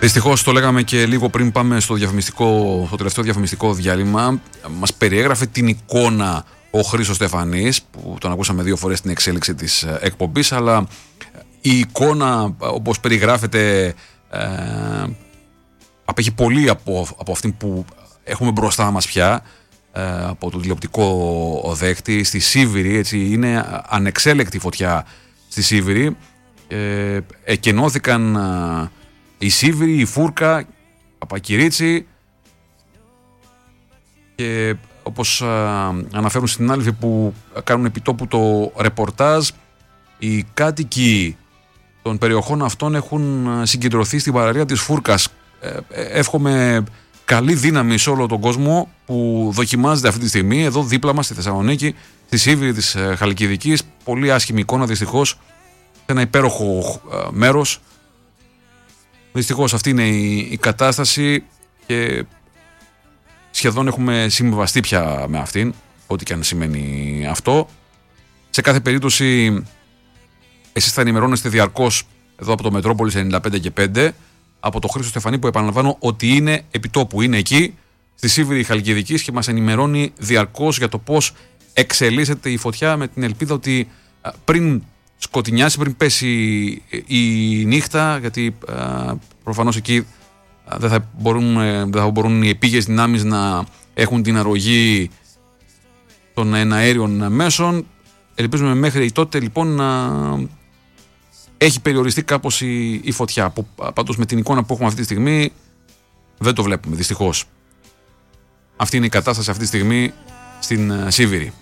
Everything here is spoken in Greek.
Δυστυχώς, το λέγαμε και λίγο πριν πάμε στο τελευταίο διαφημιστικό διάλειμμα, μας περιέγραφε την εικόνα ο Χρήστος Στεφανής, που τον ακούσαμε 2 φορές στην εξέλιξη της εκπομπής, αλλά η εικόνα όπως περιγράφεται απέχει πολύ από αυτή που έχουμε μπροστά μας πια, από το τηλεοπτικό δέκτη. Στη Σίβηρη, έτσι, είναι ανεξέλεκτη φωτιά στη Σίβηρη. Εκενώθηκαν η Σίβηρη, η Φούρκα, Παπακυρίτσι, και όπως αναφέρουν στην συνάδελφοι που κάνουν επιτόπου το ρεπορτάζ, οι κάτοικοι των περιοχών αυτών έχουν συγκεντρωθεί στην παραλία της Φούρκας. Εύχομαι καλή δύναμη σε όλο τον κόσμο που δοκιμάζεται αυτή τη στιγμή εδώ δίπλα μας στη Θεσσαλονίκη, στη Σίβηρη της Χαλκιδικής. Πολύ άσχημη εικόνα, δυστυχώς, σε ένα υπέροχο μέρος. Δυστυχώς αυτή είναι η κατάσταση και σχεδόν έχουμε συμβιβαστεί πια με αυτήν, ό,τι και αν σημαίνει αυτό. Σε κάθε περίπτωση εσείς θα ενημερώνεστε διαρκώς εδώ από το Μετρόπολης 95 και 5, από το Χρήστο Στεφανή, που επαναλαμβάνω ότι είναι επιτόπου, είναι εκεί στη Σίβηρη Χαλκιδικής και μας ενημερώνει διαρκώς για το πώς εξελίσσεται η φωτιά, με την ελπίδα ότι πριν σκοτεινιάσει, πριν πέσει η νύχτα, γιατί προφανώς εκεί δεν θα μπορούν οι επίγειες δυνάμεις να έχουν την αρρωγή των εναέριων μέσων. Ελπίζουμε μέχρι τότε λοιπόν να έχει περιοριστεί κάπως η φωτιά, που πάντως με την εικόνα που έχουμε αυτή τη στιγμή δεν το βλέπουμε, δυστυχώς. Αυτή είναι η κατάσταση αυτή τη στιγμή στην Σίβηρη.